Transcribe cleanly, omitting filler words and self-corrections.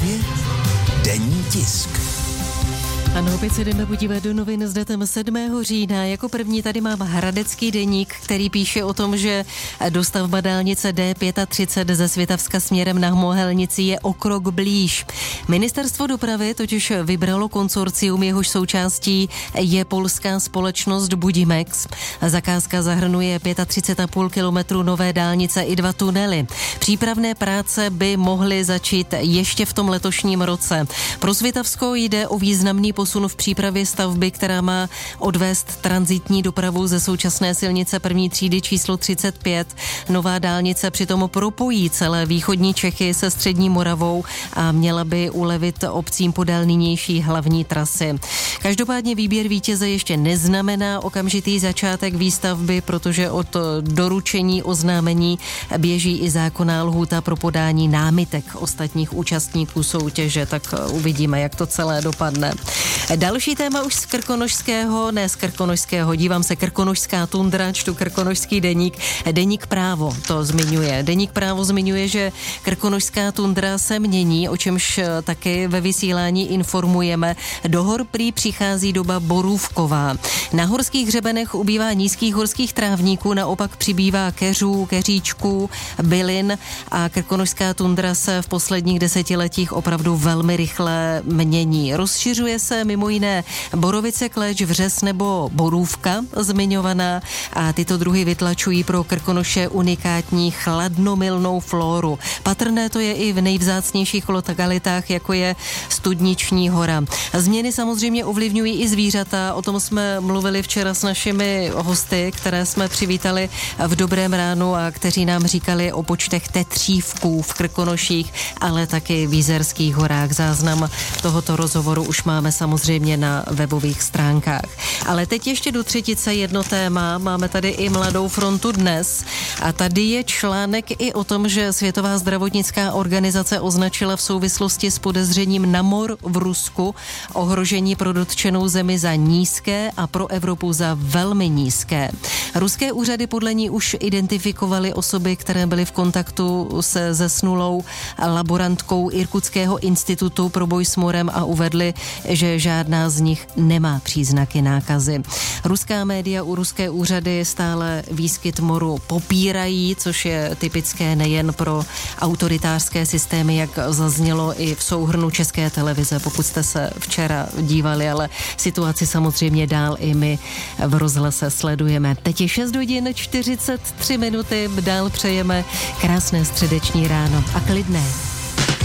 Opět denní tisk. Ano, opět se jdeme podívat do novin s datem 7. října. Jako první tady mám Hradecký deník, který píše o tom, že dostavba dálnice D35 ze Svitavska směrem na Mohelnici je o krok blíž. Ministerstvo dopravy totiž vybralo konsorcium, jehož součástí je polská společnost Budimex. Zakázka zahrnuje 35,5 kilometru nové dálnice i 2 tunely. Přípravné práce by mohly začít ještě v tom letošním roce. Pro Svitavsko jde o významný posun v přípravě stavby, která má odvést tranzitní dopravu ze současné silnice první třídy číslo 35. Nová dálnice přitom propojí celé východní Čechy se střední Moravou a měla by ulevit obcím podél nynější hlavní trasy. Každopádně výběr vítěze ještě neznamená okamžitý začátek výstavby, protože od doručení oznámení běží i zákonná lhůta pro podání námitek ostatních účastníků soutěže, tak uvidíme, jak to celé dopadne. Další téma už z Krkonošského, dívám se, Krkonošská tundra, čtu Krkonošský deník. Deník Právo to zmiňuje. Deník Právo zmiňuje, že Krkonošská tundra se mění, o čemž taky ve vysílání informujeme. Do hor prý přichází doba borůvková. Na horských hřebenech ubývá nízkých horských trávníků, naopak přibývá keřů, keříčků, bylin a Krkonošská tundra se v posledních desetiletích opravdu velmi rychle mění. Rozšiřuje se mimo jiné borovice, kleč, vřes nebo borůvka zmiňovaná a tyto druhy vytlačují pro Krkonoše unikátní chladnomilnou flóru. Patrné to je i v nejvzácnějších lokalitách, jako je Studniční hora. Změny samozřejmě ovlivňují i zvířata, o tom jsme mluvili včera s našimi hosty, které jsme přivítali v Dobrém ránu a kteří nám říkali o počtech tetřívků v Krkonoších, ale taky v Jizerských horách. Záznam tohoto rozhovoru už máme samozřejmě na webových stránkách. Ale teď ještě do třetice jedno téma. Máme tady i Mladou frontu dnes a tady je článek i o tom, že Světová zdravotnická organizace označila v souvislosti s podezřením na mor v Rusku ohrožení pro dotčenou zemi za nízké a pro Evropu za velmi nízké. Ruské úřady podle ní už identifikovaly osoby, které byly v kontaktu se zesnulou laborantkou Irkutského institutu pro boj s morem a uvedly, že žádná z nich nemá příznaky nákazy. Ruská média u ruské úřady stále výskyt moru popírají, což je typické nejen pro autoritářské systémy, jak zaznělo i v souhrnu České televize, pokud jste se včera dívali, ale situaci samozřejmě dál i my v rozhlase sledujeme. Teď je 6 hodin 43 minuty, dál přejeme krásné středeční ráno a klidné.